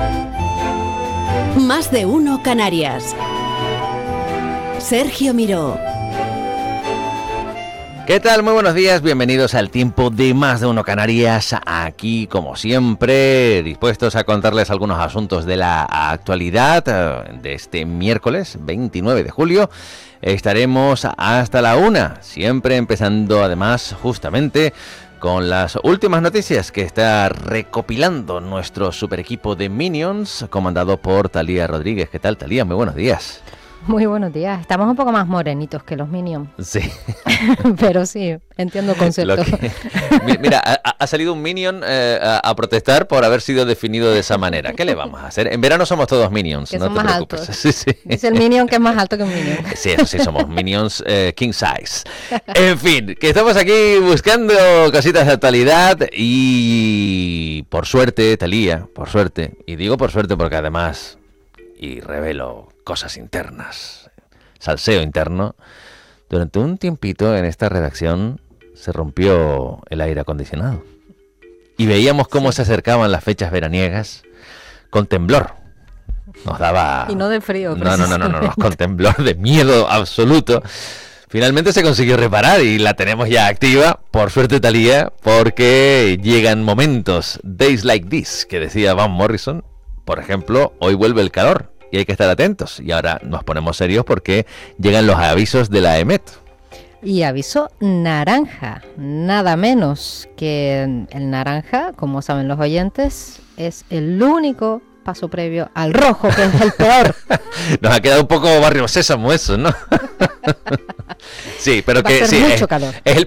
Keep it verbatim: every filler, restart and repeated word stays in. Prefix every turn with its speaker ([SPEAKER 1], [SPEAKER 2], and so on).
[SPEAKER 1] Más de uno Canarias. Sergio Miró.
[SPEAKER 2] ¿Qué tal? Muy buenos días, bienvenidos al tiempo de Más de Uno Canarias. Aquí, como siempre, dispuestos a contarles algunos asuntos de la actualidad de este miércoles veintinueve de julio. Estaremos hasta la una, siempre empezando además justamente con las últimas noticias que está recopilando nuestro super equipo de Minions, comandado por Talía Rodríguez. ¿Qué tal, Talía? Muy buenos días.
[SPEAKER 3] Muy buenos días. Estamos un poco más morenitos que los Minions.
[SPEAKER 2] Sí.
[SPEAKER 3] Pero sí, entiendo el concepto.
[SPEAKER 2] Lo que, mira, ha, ha salido un Minion eh, a, a protestar por haber sido definido de esa manera. ¿Qué le vamos a hacer? En verano somos todos Minions,
[SPEAKER 3] que
[SPEAKER 2] no
[SPEAKER 3] son
[SPEAKER 2] te
[SPEAKER 3] más
[SPEAKER 2] preocupes.
[SPEAKER 3] altos.
[SPEAKER 2] Sí, sí.
[SPEAKER 3] Dice el Minion que es más alto que un Minion.
[SPEAKER 2] Sí, eso sí, somos Minions eh, King Size. En fin, que estamos aquí buscando cositas de actualidad y por suerte, Talía, por suerte, y digo por suerte porque además, y revelo cosas internas, salseo interno, durante un tiempito en esta redacción se rompió el aire acondicionado y veíamos cómo sí. se acercaban las fechas veraniegas con temblor. Nos daba...
[SPEAKER 3] Y no de frío.
[SPEAKER 2] No, no, no, no, no, no, con temblor de miedo absoluto. Finalmente se consiguió reparar y la tenemos ya activa, por suerte, Talía, porque llegan momentos, days like this, que decía Van Morrison. Por ejemplo, hoy vuelve el calor y hay que estar atentos. Y ahora nos ponemos serios porque llegan los avisos de la E M E T.
[SPEAKER 3] Y aviso naranja, nada menos que el naranja, como saben los oyentes, es el único paso previo al rojo, que es el peor.
[SPEAKER 2] Nos ha quedado un poco Barrio Sésamo eso, ¿no? Sí, pero
[SPEAKER 3] Va
[SPEAKER 2] que
[SPEAKER 3] a ser
[SPEAKER 2] sí,
[SPEAKER 3] mucho
[SPEAKER 2] es,
[SPEAKER 3] calor.
[SPEAKER 2] es el